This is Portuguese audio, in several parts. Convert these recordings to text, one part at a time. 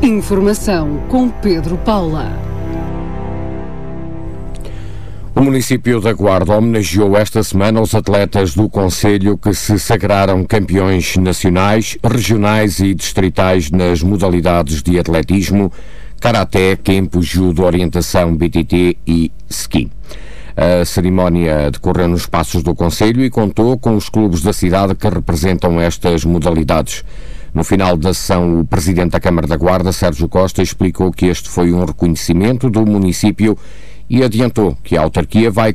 Informação com Pedro Paula. O município da Guarda homenageou esta semana os atletas do concelho que se sagraram campeões nacionais, regionais e distritais nas modalidades de atletismo, karaté, kempo, judo, orientação, BTT e ski. A cerimónia decorreu nos espaços do concelho e contou com os clubes da cidade que representam estas modalidades. No final da sessão, o presidente da Câmara da Guarda, Sérgio Costa, explicou que este foi um reconhecimento do município e adiantou que a autarquia vai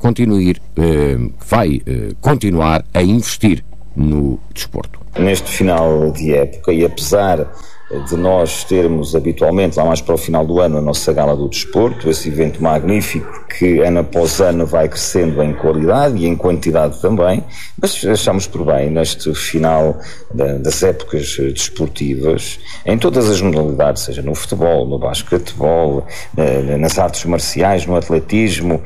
continuar a investir no desporto. Neste final de época, e apesar de nós termos habitualmente, lá mais para o final do ano, a nossa Gala do Desporto, esse evento magnífico que ano após ano vai crescendo em qualidade e em quantidade também, mas achamos por bem, neste final das épocas desportivas, em todas as modalidades, seja no futebol, no basquetebol, nas artes marciais, no atletismo,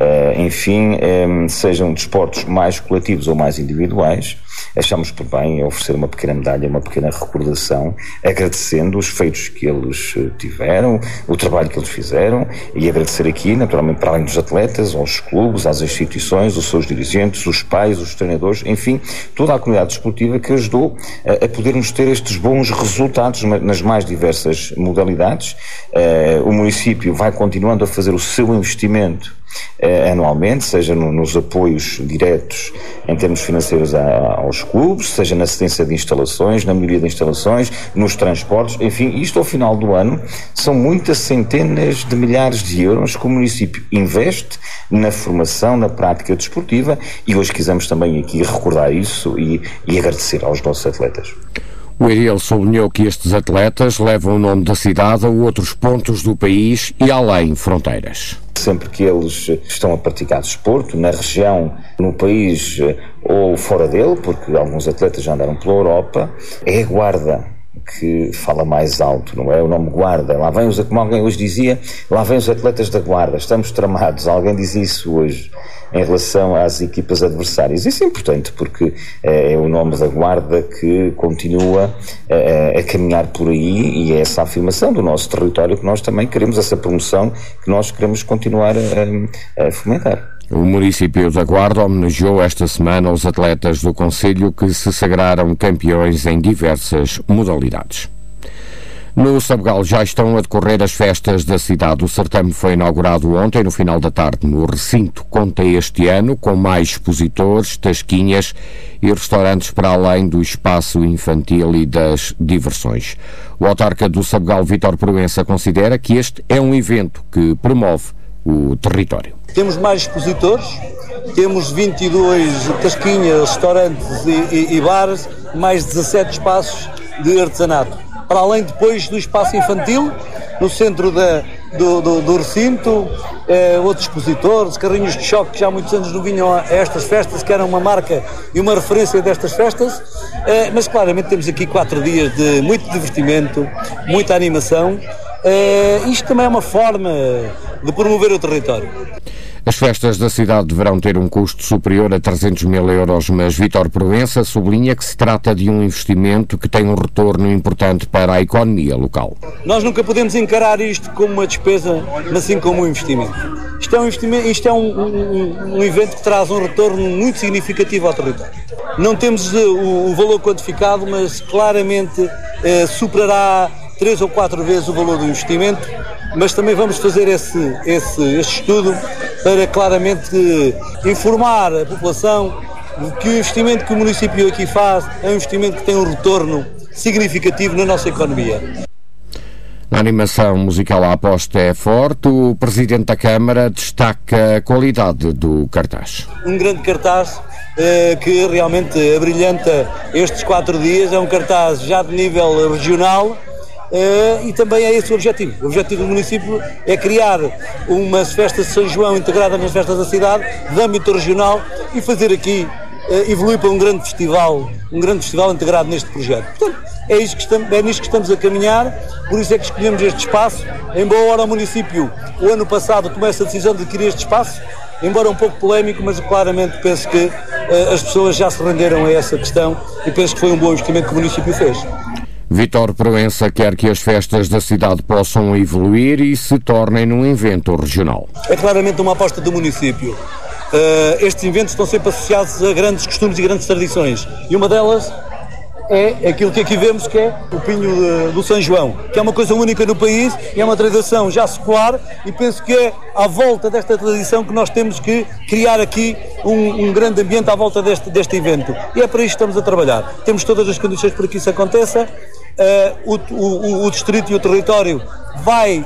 enfim, sejam desportos mais coletivos ou mais individuais, achamos por bem oferecer uma pequena medalha, uma pequena recordação, agradecendo os feitos que eles tiveram, o trabalho que eles fizeram, e agradecer aqui, naturalmente, para além dos atletas, aos clubes, às instituições, os seus dirigentes, os pais, os treinadores, enfim, toda a comunidade desportiva que ajudou a podermos ter estes bons resultados nas mais diversas modalidades. O município vai continuando a fazer o seu investimento anualmente, seja nos apoios diretos em termos financeiros aos clubes, seja na cedência de instalações, na melhoria de instalações, nos transportes, enfim, isto ao final do ano são muitas centenas de milhares de euros que o município investe na formação, na prática desportiva, e hoje quisemos também aqui recordar isso e agradecer aos nossos atletas. O Edil sublinhou que estes atletas levam o nome da cidade a outros pontos do país e além fronteiras. Sempre que eles estão a praticar desporto, na região, no país ou fora dele, porque alguns atletas já andaram pela Europa, é a Guarda que fala mais alto, não é? O nome Guarda, lá vem como alguém hoje dizia, lá vem os atletas da Guarda, estamos tramados, alguém diz isso hoje em relação às equipas adversárias. Isso é importante porque é o nome da Guarda que continua a caminhar por aí, e é essa afirmação do nosso território que nós também queremos, essa promoção que nós queremos continuar a fomentar. O município da Guarda homenageou esta semana os atletas do concelho que se sagraram campeões em diversas modalidades. No Sabugal já estão a decorrer as festas da cidade. O certame foi inaugurado ontem, no final da tarde, no recinto. Conta este ano com mais expositores, tasquinhas e restaurantes para além do espaço infantil e das diversões. O autarca do Sabugal, Vítor Proença, considera que este é um evento que promove o território. Temos mais expositores, temos 22 tasquinhas, restaurantes e bares, mais 17 espaços de artesanato. Para além depois do espaço infantil, no centro do recinto, outros expositores, carrinhos de choque que já há muitos anos não vinham a estas festas, que eram uma marca e uma referência destas festas, mas claramente temos aqui 4 dias de muito divertimento, muita animação. Isto também é uma forma de promover o território. As festas da cidade deverão ter um custo superior a 300 mil euros, mas Vítor Proença sublinha que se trata de um investimento que tem um retorno importante para a economia local. Nós nunca podemos encarar isto como uma despesa, mas sim como um investimento. Isto é um evento que traz um retorno muito significativo ao território. Não temos o valor quantificado, mas claramente superará 3 ou 4 vezes o valor do investimento, mas também vamos fazer esse estudo para claramente informar a população de que o investimento que o município aqui faz é um investimento que tem um retorno significativo na nossa economia. Na animação musical a aposta é forte. O Presidente da Câmara destaca a qualidade do cartaz. Um grande cartaz que realmente abrilhanta estes 4 dias, é um cartaz já de nível regional. E também é esse o objetivo. O objetivo do município é criar umas festas de São João integradas nas festas da cidade, de âmbito regional, e fazer aqui, evoluir para um grande festival integrado neste projeto. Portanto, é nisto que estamos a caminhar, por isso é que escolhemos este espaço. Em boa hora o município, o ano passado, tomou essa decisão de adquirir este espaço, embora um pouco polémico, mas claramente penso que as pessoas já se renderam a essa questão e penso que foi um bom investimento que o município fez. Vítor Proença quer que as festas da cidade possam evoluir e se tornem num evento regional. É claramente uma aposta do município. Estes eventos estão sempre associados a grandes costumes e grandes tradições. E uma delas é aquilo que aqui vemos, que é o Pinho do São João, que é uma coisa única no país e é uma tradição já secular, e penso que é à volta desta tradição que nós temos que criar aqui um grande ambiente à volta deste evento. E é para isso que estamos a trabalhar. Temos todas as condições para que isso aconteça. O distrito e o território vai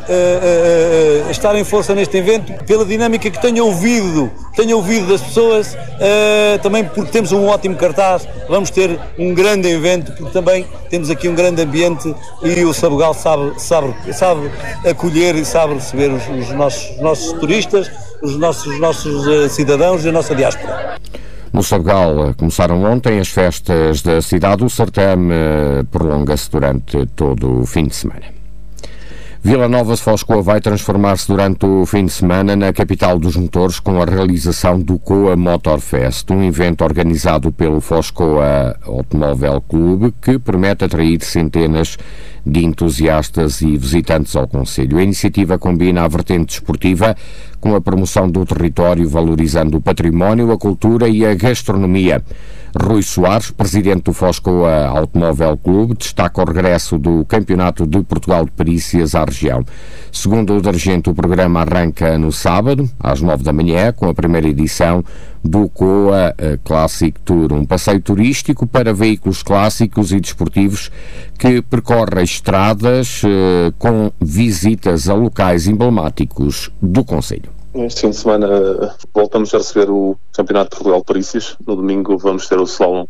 estar em força neste evento, pela dinâmica que tenho ouvido das pessoas, também porque temos um ótimo cartaz. Vamos ter um grande evento, porque também temos aqui um grande ambiente e o Sabugal sabe acolher e sabe receber os nossos turistas, os nossos cidadãos e a nossa diáspora. No Sabugal começaram ontem as festas da cidade. O certame prolonga-se durante todo o fim de semana. Vila Nova de Foscoa vai transformar-se durante o fim de semana na capital dos motores com a realização do COA Motor Fest, um evento organizado pelo Foscoa Automóvel Clube que promete atrair centenas de entusiastas e visitantes ao concelho. A iniciativa combina a vertente desportiva com a promoção do território, valorizando o património, a cultura e a gastronomia. Rui Soares, presidente do Foscoa Automóvel Clube, destaca o regresso do Campeonato de Portugal de Perícias à região. Segundo o dirigente, o programa arranca no sábado, às 9 da manhã, com a primeira edição do COA Classic Tour, um passeio turístico para veículos clássicos e desportivos que percorre estradas com visitas a locais emblemáticos do concelho. Este fim de semana voltamos a receber o Campeonato de Portugal de Perícias. No domingo vamos ter o slalom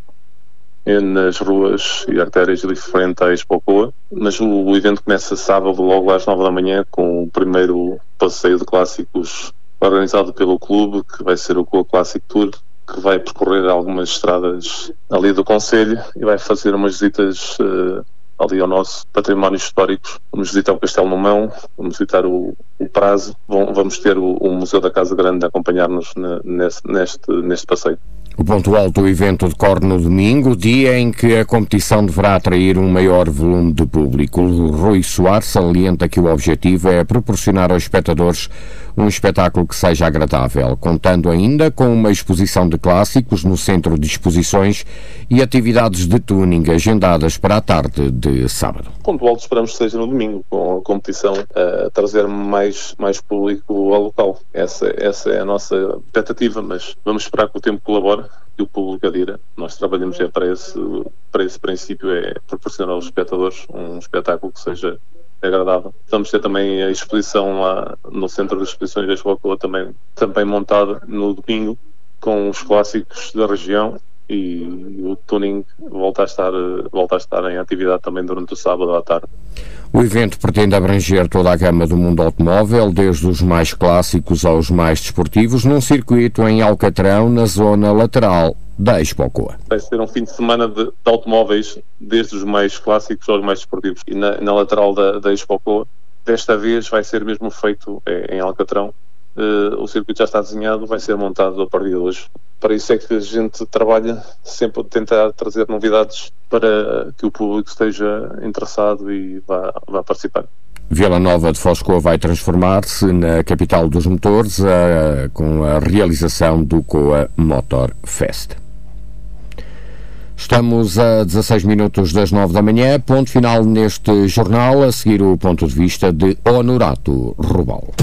nas ruas e artérias de frente à Expo COA, mas o evento começa sábado logo às 9 da manhã com o primeiro passeio de clássicos organizado pelo clube, que vai ser o COA Classic Tour, que vai percorrer algumas estradas ali do concelho e vai fazer umas visitas ali ao nosso património histórico. Vamos visitar o Castelo Momão, vamos visitar o Prazo, vamos ter o Museu da Casa Grande a acompanhar-nos neste passeio. O ponto alto do evento decorre no domingo, dia em que a competição deverá atrair um maior volume de público. O Rui Soares salienta que o objetivo é proporcionar aos espectadores um espetáculo que seja agradável, contando ainda com uma exposição de clássicos no centro de exposições e atividades de tuning agendadas para a tarde de sábado. O ponto alto esperamos que seja no domingo, com a competição a trazer mais público ao local. Essa é a nossa expectativa, mas vamos esperar que o tempo colabore e o público adira. Nós trabalhamos para esse princípio, é proporcionar aos espectadores um espetáculo que seja agradável. Vamos ter também a exposição lá no Centro de Exposições da Expo COA também montada no domingo, com os clássicos da região, e o tuning volta a estar em atividade também durante o sábado à tarde. O evento pretende abranger toda a gama do mundo automóvel, desde os mais clássicos aos mais desportivos, num circuito em Alcatrão, na zona lateral da Expo COA. Vai ser um fim de semana de automóveis, desde os mais clássicos aos mais desportivos. E na lateral da Expo COA, desta vez vai ser mesmo feito em Alcatrão. O circuito já está desenhado, vai ser montado a partir de hoje. Para isso é que a gente trabalha sempre a tentar trazer novidades para que o público esteja interessado e vá participar. Vila Nova de Foscoa vai transformar-se na capital dos motores com a realização do COA Motor Fest. Estamos a 16 minutos das 9 da manhã, ponto final neste jornal, a seguir o ponto de vista de Honorato Rubal.